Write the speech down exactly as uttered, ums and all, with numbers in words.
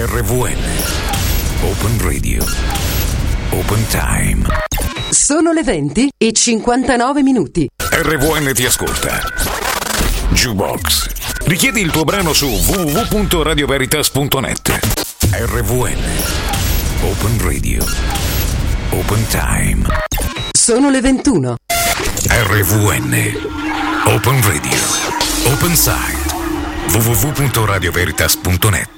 R V N Open Radio Open Time. Sono le venti e cinquantanove minuti. R V N ti ascolta. Jukebox. Richiedi il tuo brano su w w w punto radio veritas punto net. R V N Open Radio Open Time. Sono le ventuno. R V N Open Radio Open Site w w w punto radio veritas punto net.